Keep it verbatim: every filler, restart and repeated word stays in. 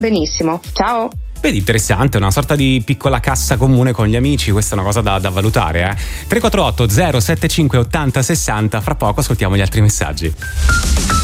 Benissimo, ciao. Vedi, interessante, una sorta di piccola cassa comune con gli amici, questa è una cosa da, da valutare, eh. tre quattro otto zero sette cinque ottanta sessanta, fra poco ascoltiamo gli altri messaggi.